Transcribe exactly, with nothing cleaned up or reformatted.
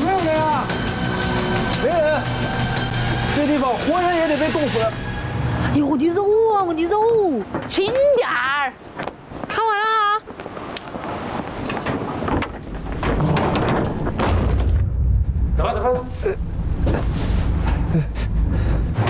没有人啊？没人。这地方活人也得被冻死了。 哎呦，我的肉啊，我的肉！ 轻点儿。